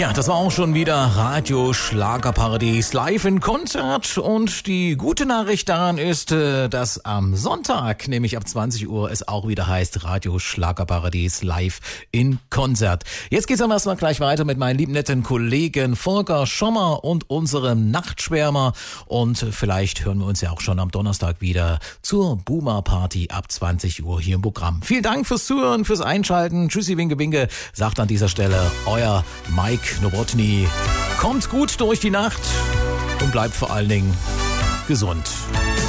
Ja, das war auch schon wieder Radio Schlagerparadies live in Konzert und die gute Nachricht daran ist, dass am Sonntag, nämlich ab 20 Uhr, es auch wieder heißt Radio Schlagerparadies live in Konzert. Jetzt geht's aber erstmal gleich weiter mit meinen lieben netten Kollegen Volker Schommer und unserem Nachtschwärmer und vielleicht hören wir uns ja auch schon am Donnerstag wieder zur Boomer Party ab 20 Uhr hier im Programm. Vielen Dank fürs Zuhören, fürs Einschalten. Tschüssi, winke, winke, sagt an dieser Stelle euer Mike Nowotny. Kommt gut durch die Nacht und bleibt vor allen Dingen gesund.